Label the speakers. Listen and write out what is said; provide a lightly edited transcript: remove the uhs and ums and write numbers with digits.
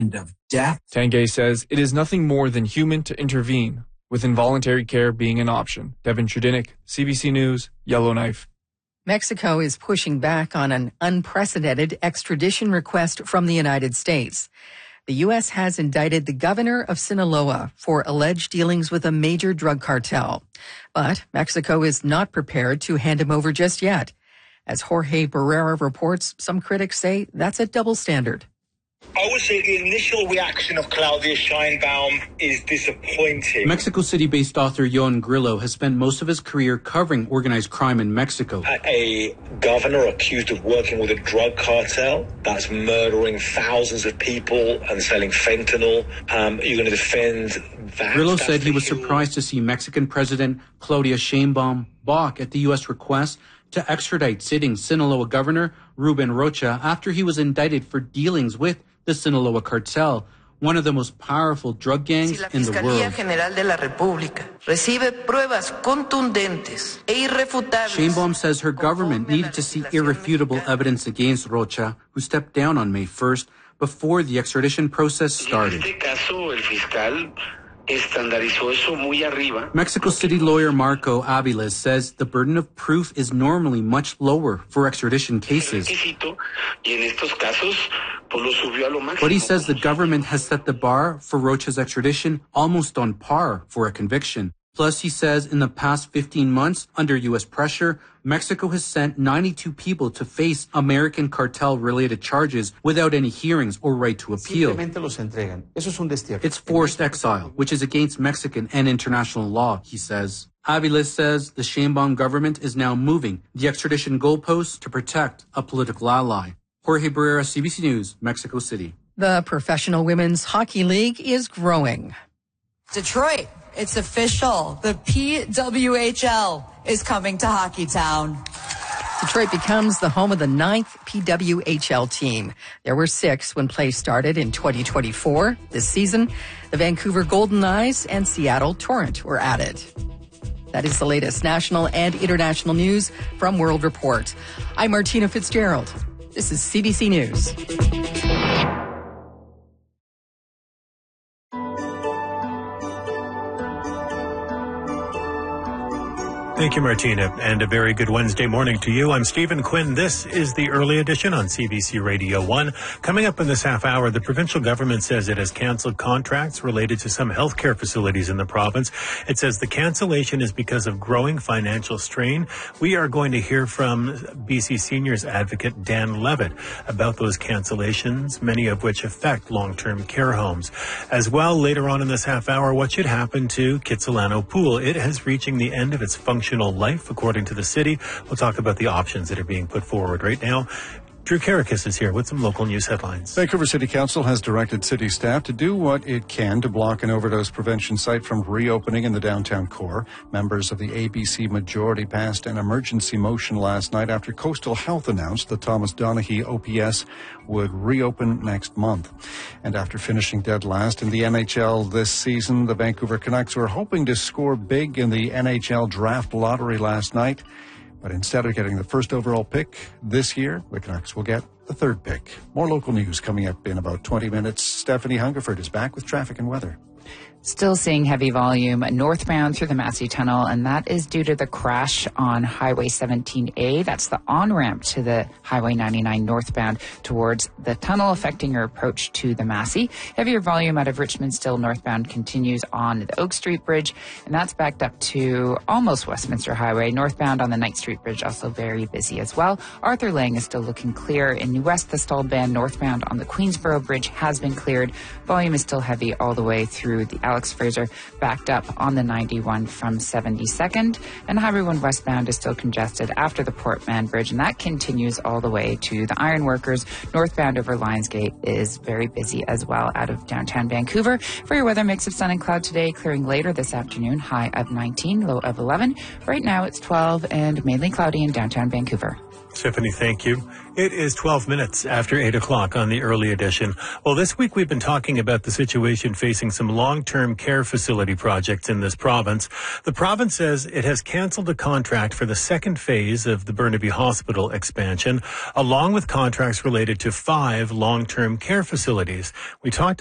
Speaker 1: of death.
Speaker 2: Tanguay says it is nothing more than human to intervene, with involuntary care being an option. Devin Chudinnik, CBC News, Yellowknife.
Speaker 3: Mexico is pushing back on an unprecedented extradition request from the United States. The U.S. has indicted the governor of Sinaloa for alleged dealings with a major drug cartel. But Mexico is not prepared to hand him over just yet. As Jorge Barrera reports, some critics say that's a double standard.
Speaker 4: I would say the initial reaction of Claudia Sheinbaum is disappointing.
Speaker 5: Mexico City-based author Joan Grillo has spent most of his career covering organized crime in Mexico.
Speaker 4: A governor accused of working with a drug cartel that's murdering thousands of people and selling fentanyl. You're going to defend that?
Speaker 5: Grillo said he was surprised to see Mexican President Claudia Sheinbaum balk at the U.S. request to extradite sitting Sinaloa Governor Ruben Rocha after he was indicted for dealings with the Sinaloa cartel, one of the most powerful drug gangs in the world. Sheinbaum says her government needed to see irrefutable evidence against Rocha, who stepped down on May 1st before the extradition process started. Mexico City lawyer Marco Aviles says the burden of proof is normally much lower for extradition cases. But he says the government has set the bar for Rocha's extradition almost on par for a conviction. Plus, he says in the past 15 months, under U.S. pressure, Mexico has sent 92 people to face American cartel-related charges without any hearings or right to appeal. It's forced exile, which is against Mexican and international law, he says. Aviles says the Sheinbaum government is now moving the extradition goalposts to protect a political ally. Jorge Barrera, CBC News, Mexico City.
Speaker 3: The Professional Women's Hockey League is growing.
Speaker 6: Detroit. It's official. The PWHL is coming to Hockeytown.
Speaker 3: Detroit becomes the home of the 9th PWHL team. There were 6 when play started in 2024. This season, the Vancouver Golden Knights and Seattle Torrent were added. That is the latest national and international news from World Report. I'm Martina Fitzgerald. This is CBC News.
Speaker 7: Thank you, Martina, and a very good Wednesday morning to you. I'm Stephen Quinn. This is the early edition on CBC Radio 1. Coming up in this half hour, the provincial government says it has canceled contracts related to some healthcare facilities in the province. It says the cancellation is because of growing financial strain. We are going to hear from BC Seniors advocate Dan Levitt about those cancellations, many of which affect long-term care homes. As well, later on in this half hour, what should happen to Kitsilano Pool? It is reaching the end of its functional life, according to the city. We'll talk about the options that are being put forward right now. Drew Karakis is here with some local news headlines.
Speaker 8: Vancouver City Council has directed city staff to do what it can to block an overdose prevention site from reopening in the downtown core. Members of the ABC majority passed an emergency motion last night after Coastal Health announced that Thomas Donaghy OPS would reopen next month. And after finishing dead last in the NHL this season, the Vancouver Canucks were hoping to score big in the NHL draft lottery last night. But instead of getting the first overall pick this year, the Canucks will get the third pick. More local news coming up in about 20 minutes. Stephanie Hungerford is back with traffic and weather.
Speaker 9: Still seeing heavy volume northbound through the Massey Tunnel, and that is due to the crash on Highway 17A. That's the on-ramp to the Highway 99 northbound towards the tunnel, affecting your approach to the Massey. Heavier volume out of Richmond still northbound continues on the Oak Street Bridge, and that's backed up to almost Westminster Highway. Northbound on the Knight Street Bridge also very busy as well. Arthur Lang is still looking clear. In New West, the stalled band northbound on the Queensboro Bridge has been cleared. Volume is still heavy all the way through the Alex Fraser, backed up on the 91 from 72nd, and Highway 1 westbound is still congested after the Port Mann Bridge, and that continues all the way to the Ironworkers. Northbound over Lionsgate is very busy as well out of downtown Vancouver. For your weather, mix of sun and cloud today, clearing later this afternoon, high of 19, low of 11. Right now it's 12 and mainly cloudy in downtown Vancouver.
Speaker 7: Stephanie, thank you. It is 12 minutes after 8 o'clock on the early edition. Well, this week we've been talking about the situation facing some long-term care facility projects in this province. The province says it has canceled a contract for the second phase of the Burnaby Hospital expansion, along with contracts related to 5 long-term care facilities. We talked